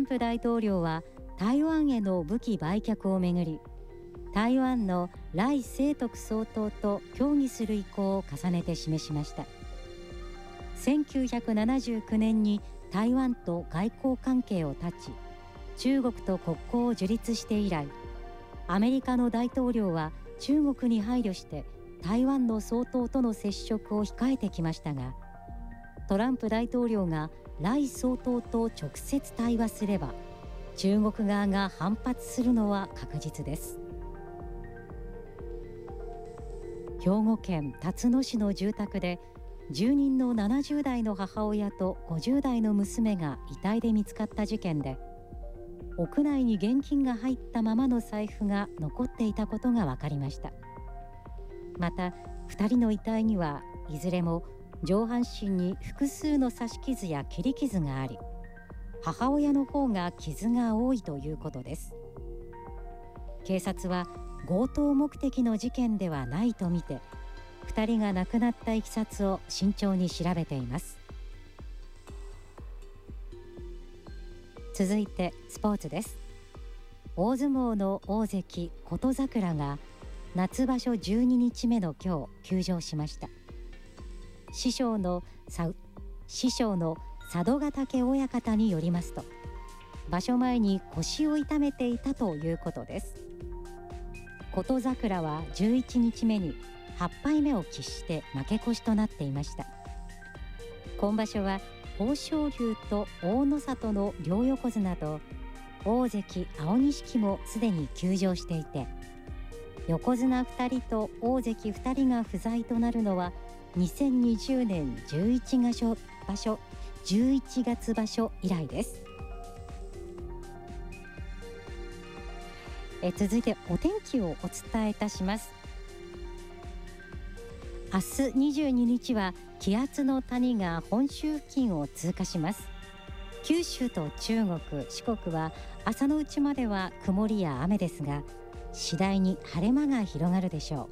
プ大統領は台湾への武器売却をめぐり、台湾の頼清徳総統と協議する意向を重ねて示しました。1979年に台湾と外交関係を断ち、中国と国交を樹立して以来、アメリカの大統領は中国に配慮して台湾の総統との接触を控えてきましたが、トランプ大統領が頼総統と直接対話すれば、中国側が反発するのは確実です。兵庫県辰野市の住宅で、住人の70代の母親と50代の娘が遺体で見つかった事件で、屋内に現金が入ったままの財布が残っていたことが分かりました。また2人の遺体にはいずれも上半身に複数の刺し傷や切り傷があり、母親の方が傷が多いということです。警察は強盗目的の事件ではないとみて、2人が亡くなったいきさつを慎重に調べています。続いてスポーツです。大相撲の大関琴櫻が夏場所12日目の今日休場しました。師匠の佐渡ヶ嶽親方によりますと、場所前に腰を痛めていたということです。琴櫻は11日目に8敗目を喫して負け越しとなっていました。今場所は豊昇龍と大野里の両横綱と大関青錦もすでに休場していて、横綱2人と大関2人が不在となるのは2020年11月場所以来です。続いてお天気をお伝えいたします。明日22日は気圧の谷が本州付近を通過します。九州と中国、四国は朝のうちまでは曇りや雨ですが、次第に晴れ間が広がるでしょ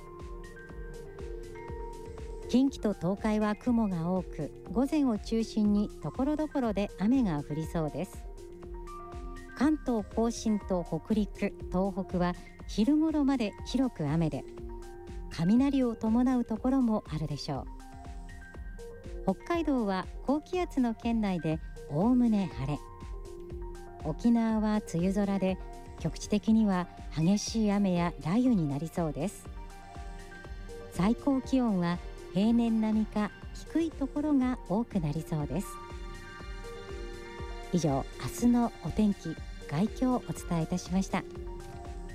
う。近畿と東海は雲が多く、午前を中心に所々で雨が降りそうです。関東甲信と北陸、東北は昼頃まで広く雨で、雷を伴うところもあるでしょう。北海道は高気圧の圏内でおおむね晴れ、沖縄は梅雨空で局地的には激しい雨や雷雨になりそうです。最高気温は平年並みか低いところが多くなりそうです。以上、明日のお天気概況をお伝えいたしました。